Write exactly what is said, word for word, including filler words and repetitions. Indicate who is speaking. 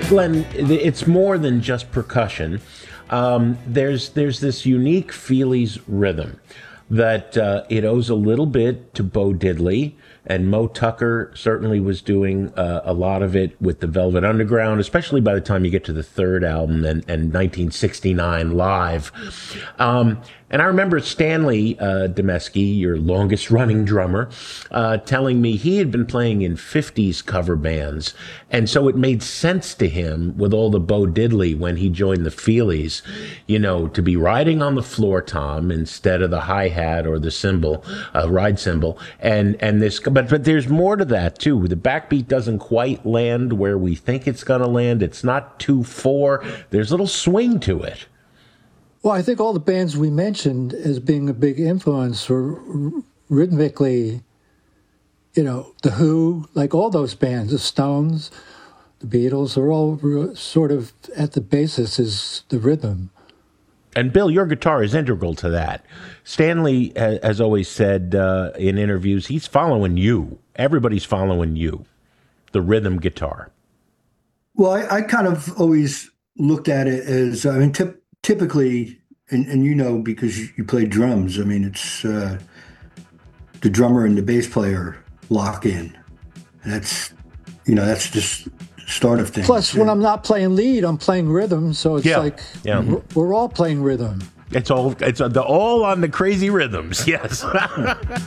Speaker 1: Glenn, it's more than just percussion. Um, there's there's this unique Feelies rhythm that uh, it owes a little bit to Bo Diddley, and Mo Tucker certainly was doing uh, a lot of it with the Velvet Underground, especially by the time you get to the third album and, and nineteen sixty-nine Live. Um, and I remember Stanley uh, Demeski, your longest running drummer, uh, telling me he had been playing in fifties cover bands. And so it made sense to him with all the Bo Diddley when he joined the Feelies, you know, to be riding on the floor tom instead of the hi-hat or the cymbal, uh, ride cymbal. And, and this, but, but there's more to that too. The backbeat doesn't quite land where we think it's going to land. It's not two four. There's a little swing to it.
Speaker 2: Well, I think all the bands we mentioned as being a big influence were rhythmically, you know, The Who, like all those bands, the Stones, the Beatles, are all sort of at the basis is the rhythm.
Speaker 1: And Bill, your guitar is integral to that. Stanley has always said uh, in interviews, he's following you. Everybody's following you, the rhythm guitar.
Speaker 3: Well, I, I kind of always looked at it as, I mean, tip, typically, and, and you know, because you, you play drums, I mean, it's uh, the drummer and the bass player lock in. And that's, you know, that's just the start of things.
Speaker 2: Plus, when I'm not playing lead, I'm playing rhythm, so it's
Speaker 1: yeah.
Speaker 2: like
Speaker 1: yeah.
Speaker 2: we're, we're all playing rhythm.
Speaker 1: It's all it's uh, the, all on the crazy rhythms, yes.